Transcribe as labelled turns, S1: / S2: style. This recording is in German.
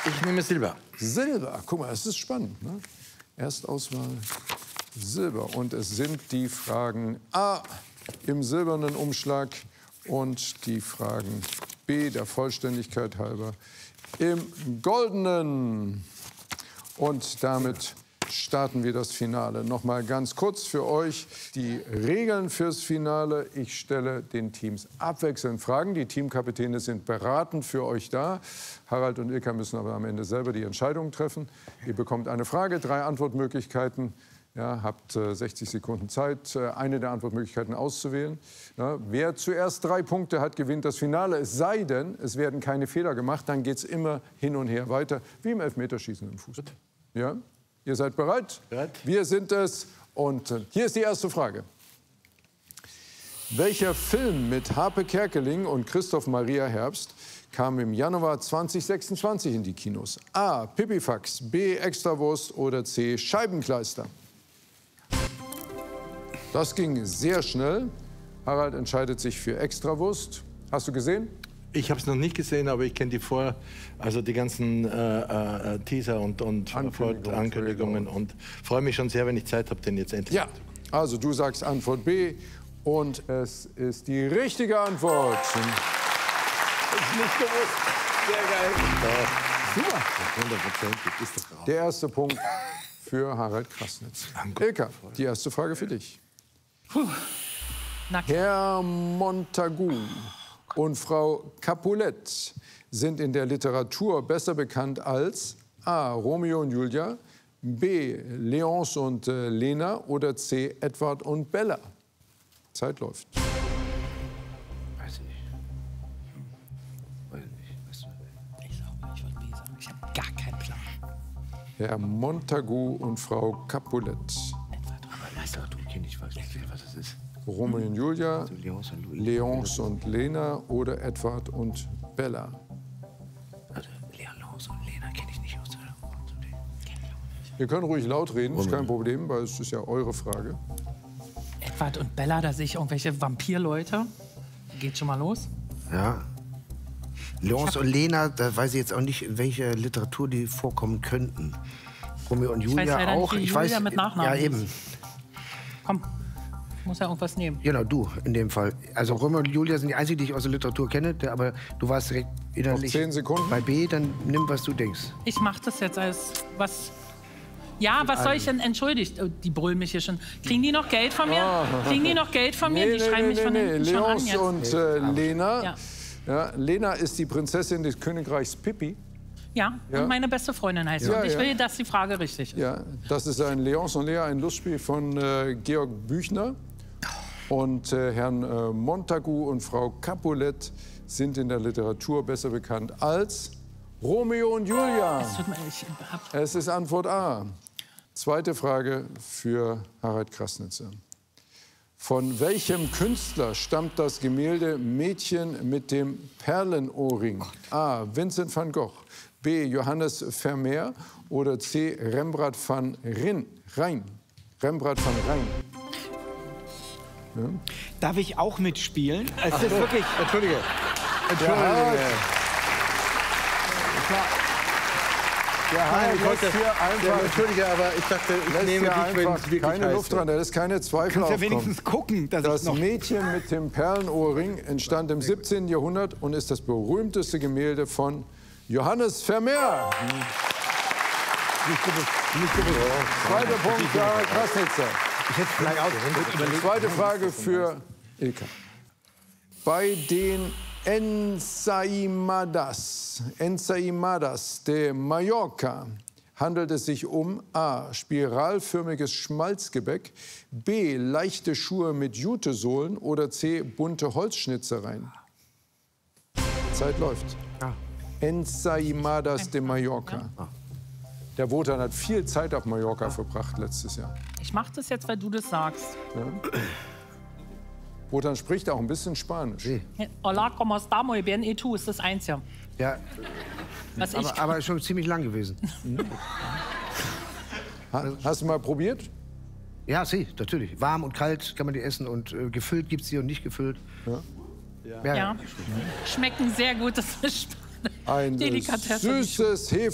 S1: Ich nehme Silber.
S2: Silber. Guck mal, das ist spannend. Ne? Erstauswahl Silber. Und es sind die Fragen A im silbernen Umschlag und die Fragen B, der Vollständigkeit halber, im goldenen. Und damit starten wir das Finale. Noch mal ganz kurz für euch die Regeln fürs Finale. Ich stelle den Teams abwechselnd Fragen. Die Teamkapitäne sind beratend für euch da. Harald und Ilka müssen aber am Ende selber die Entscheidung treffen. Ihr bekommt eine Frage, 3 Antwortmöglichkeiten. Ja, habt 60 Sekunden Zeit, eine der Antwortmöglichkeiten auszuwählen. Ja, wer zuerst 3 Punkte hat, gewinnt das Finale. Es sei denn, es werden keine Fehler gemacht. Dann geht es immer hin und her weiter, wie im Elfmeterschießen im Fußball. Ja? Ihr seid bereit? Bereit. Wir sind es. Und hier ist die erste Frage. Welcher Film mit Harpe Kerkeling und Christoph Maria Herbst kam im Januar 2026 in die Kinos? A. Pipifax, B. Extrawurst oder C. Scheibenkleister? Das ging sehr schnell. Harald entscheidet sich für Extrawurst. Hast du gesehen?
S1: Ich habe es noch nicht gesehen, aber ich kenne die ganzen Teaser und Ankündigungen und freue mich schon sehr, wenn ich Zeit habe, den jetzt endlich.
S2: Ja, also du sagst Antwort B und es ist die richtige Antwort.
S1: Das ist nicht gewusst. Sehr geil.
S2: Super. 100%. Ist doch der erste Punkt für Harald Krasnitz. Ilka, die erste Frage für dich. Herr Montagu und Frau Capulet sind in der Literatur besser bekannt als A. Romeo und Julia, B. Léonce und Lena oder C. Edward und Bella. Zeit läuft.
S3: Weiß ich nicht. Weiß ich nicht. Weißt du? Ich wollte B sagen. Ich habe gar keinen Plan.
S2: Herr Montagu und Frau Capulet.
S3: Aber Literatur kenne ich, weiß nicht, was das ist.
S2: Romeo und Julia,
S3: Also
S2: Léonce und Lena oder Edward und Bella.
S3: Also Léonce und Lena kenne ich nicht aus der
S2: Wir können ruhig laut reden, ist kein Problem, weil es ist ja eure Frage.
S4: Edward und Bella, da sehe ich irgendwelche Vampirleute. Geht schon mal los.
S3: Ja. Léonce und Lena, da weiß ich jetzt auch nicht, in welcher Literatur die vorkommen könnten. Romeo und Julia
S4: ich weiß leider
S3: auch.
S4: Nicht, wie Julia mit Nachnamen.
S3: Ja, eben.
S4: Komm, ich muss ja irgendwas nehmen.
S3: Genau, du in dem Fall. Also Romeo und Julia sind die einzigen, die ich aus der Literatur kenne, aber du warst direkt innerlich
S2: 10 Sekunden.
S3: Bei B, dann nimm, was du denkst.
S4: Ich mache das jetzt als was. Ja, was soll ich denn? Entschuldigt, oh, die brüllen mich hier schon. Kriegen die noch Geld von mir? Kriegen die noch Geld von mir? Die schreiben mich von hinten schon an
S2: Léonce
S4: jetzt.
S2: und Lena.
S4: Ja.
S2: Ja, Lena ist die Prinzessin des Königreichs Pippi.
S4: Ja,
S2: Ja.
S4: und meine beste Freundin heißt sie.
S2: Ja,
S4: Und ich
S2: ja.
S4: will, dass die Frage richtig ist.
S2: Ja, das ist ein Léonce und Lea, ein Lustspiel von Georg Büchner. Und Herrn Montagu und Frau Capulet sind in der Literatur besser bekannt als Romeo und Julia.
S4: Es tut mir, ich hab
S2: Es ist Antwort A. Zweite Frage für Harald Krasnitzer. Von welchem Künstler stammt das Gemälde Mädchen mit dem Perlenohrring? A. Vincent van Gogh, B. Johannes Vermeer oder C. Rembrandt van Rijn? Rembrandt van Rijn. Ja.
S5: Darf ich auch mitspielen? Es ist wirklich...
S1: Entschuldige.
S2: Ja,
S1: Nein, ich wollte, entschuldige, aber ich dachte, ich nehme dich, wenn es wirklich
S2: keine Luft dran, da ist keine Zweifel
S5: Kannst ja
S2: aufkommen.
S5: wenigstens gucken, dass
S2: Das
S5: ich noch...
S2: Mädchen mit dem Perlenohrring entstand im 17. Jahrhundert und ist das berühmteste Gemälde von Johannes Vermeer. Zweiter Punkt für Harald Krasnitzer.
S3: Ich hätte gleich aus.
S2: Zweite Frage für Ilka. Bei den Ensaimadas de Mallorca handelt es sich um A. spiralförmiges Schmalzgebäck, B. leichte Schuhe mit Jutesohlen oder C. bunte Holzschnitzereien. Zeit läuft. Ensaimadas de Mallorca. Der Wotan hat viel Zeit auf Mallorca verbracht letztes Jahr.
S4: Ich mache das jetzt, weil du das sagst.
S2: Ja. Wotan spricht auch ein bisschen Spanisch.
S4: Hola, ¿cómo está? Muy bien. Y tú, ist das Einzige.
S3: Ja,
S4: Was ich
S3: aber schon ziemlich lang gewesen.
S2: Hast du mal probiert?
S3: Ja, sie, natürlich. Warm und kalt kann man die essen und gefüllt gibt es die und nicht gefüllt.
S4: ja. Schmecken sehr gut. Das ist
S2: Ein
S4: Delikatesse.
S2: süßes